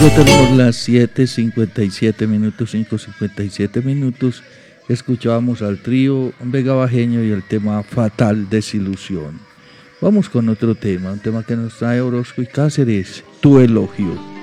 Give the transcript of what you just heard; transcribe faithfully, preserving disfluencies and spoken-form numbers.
Cuando tenemos las siete cincuenta y siete minutos, cinco cincuenta y siete minutos, escuchábamos al trío Vega Bajeño y el tema Fatal Desilusión. Vamos con otro tema, un tema que nos trae Orozco y Cáceres, Tu Elogio.